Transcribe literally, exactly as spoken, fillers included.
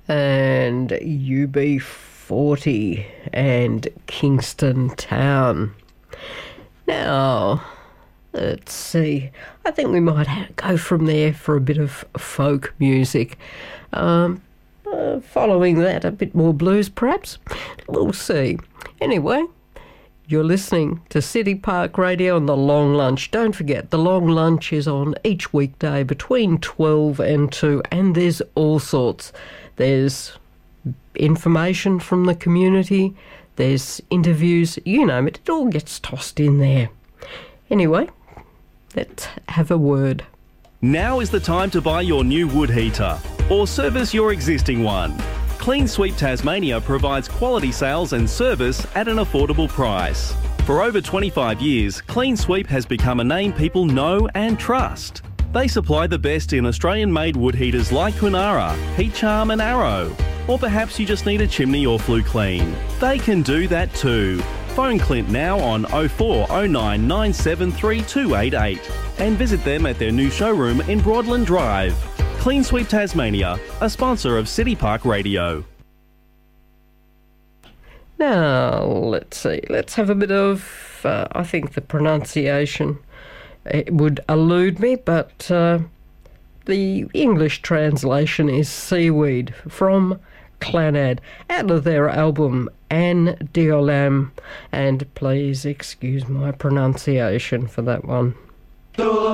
and U B forty and Kingston Town. Now, let's see. I think we might ha- go from there for a bit of folk music. Um, uh, following that, a bit more blues, perhaps. We'll see. Anyway, you're listening to City Park Radio on The Long Lunch. Don't forget, The Long Lunch is on each weekday between twelve and two, and there's all sorts. There's information from the community, there's interviews, you name it, it all gets tossed in there. Anyway, let's have a word. Now is the time to buy your new wood heater or service your existing one. Clean Sweep Tasmania provides quality sales and service at an affordable price. For over twenty-five years, Clean Sweep has become a name people know and trust. They supply the best in Australian-made wood heaters like Kunara, Heat Charm and Arrow. Or perhaps you just need a chimney or flue clean. They can do that too. Phone Clint now on oh four oh nine nine seven three two eight eight and visit them at their new showroom in Broadland Drive. Clean Sweep Tasmania, a sponsor of City Park Radio. Now, let's see. Let's have a bit of, uh, I think the pronunciation, it would elude me, but uh, the English translation is Seaweed from Clannad, out of their album Anne Diolam, and please excuse my pronunciation for that one.